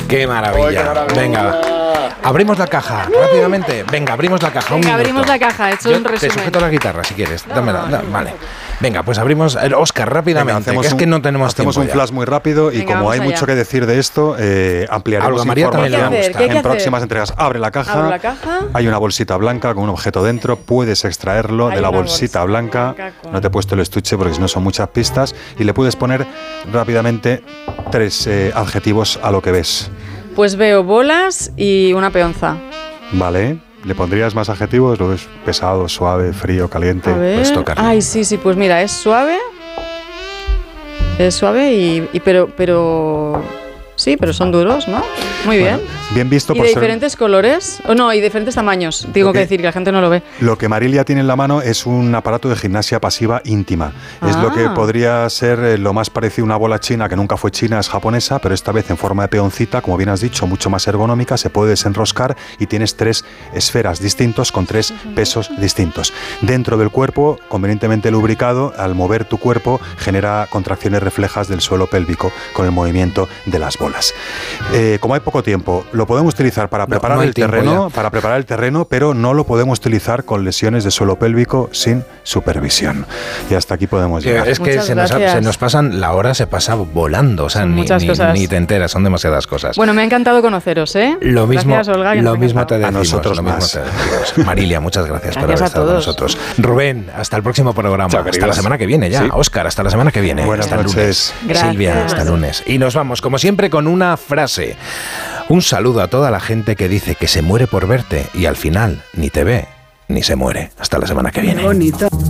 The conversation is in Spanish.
¡Qué maravilla! ¡Qué maravilla! Venga, abrimos la caja, rápidamente. Venga, abrimos la caja. Venga, abrimos la caja, he hecho un Te resumen. sujeto la guitarra si quieres. Dámela, vale. Venga, pues abrimos. Óscar, rápidamente, Venga, que es que no tenemos tiempo. Hacemos un flash muy rápido y Venga, como hay vamos allá. mucho que decir de esto, ampliaremos Algo, María, también le va a información gustar. ¿Qué hay que en hacer? próximas entregas. Abre la caja. Abro la caja. Hay una bolsita blanca con un objeto dentro. Puedes extraerlo Hay de la una bolsita bolsa blanca. blanca con- No te he puesto el estuche porque si no son muchas pistas. Y le puedes poner rápidamente 3 adjetivos a lo que ves. Pues veo bolas y una peonza. ¿Vale? ¿Le pondrías más adjetivos? ¿Lo ves pesado, suave, frío, caliente? A ver. Pues tocarle. Ay, sí, pues mira, es suave. Es suave pero sí, pero son duros, ¿no? Muy bien. Bueno, bien visto ¿Y por de ser... diferentes colores? O no, y diferentes tamaños. Tengo que decir que la gente no lo ve. Lo que Marilia tiene en la mano es un aparato de gimnasia pasiva íntima. Es lo que podría ser lo más parecido a una bola china, que nunca fue china, es japonesa, pero esta vez en forma de peoncita, como bien has dicho, mucho más ergonómica, se puede desenroscar y tienes 3 esferas distintos con 3 pesos distintos. Dentro del cuerpo, convenientemente lubricado, al mover tu cuerpo genera contracciones reflejas del suelo pélvico con el movimiento de las bolas. Como hay poco tiempo, lo podemos utilizar para preparar el terreno, pero no lo podemos utilizar con lesiones de suelo pélvico sin supervisión. Y hasta aquí podemos llegar. Es que Muchas se gracias. nos pasan, la hora se pasa volando, o sea, Son muchas ni cosas. te enteras, son demasiadas cosas. Bueno, me ha encantado conoceros, ¿eh? Lo mismo, Gracias, Olga, que lo nos ha mismo te encantado. decimos. nosotros lo mismo más. te decimos. Marilia, muchas gracias por haber Gracias a estado con todos. nosotros. Rubén, hasta el próximo programa. Chao, Hasta la queridos. semana que viene ya. Sí. Óscar, hasta la semana que viene. Buenas hasta el noches. lunes. Gracias. Silvia, hasta el lunes. Y nos vamos, como siempre, con una frase. Un saludo a toda la gente que dice que se muere por verte y al final ni te ve ni se muere. Hasta la semana que viene. Bonito.